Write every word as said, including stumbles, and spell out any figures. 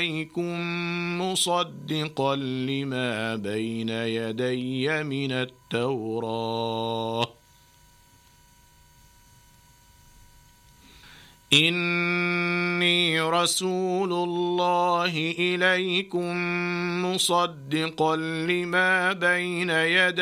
إليكم مصدقا لما بين يدي من التوراة إني رسول الله إليكم مصدقا لما بين يدي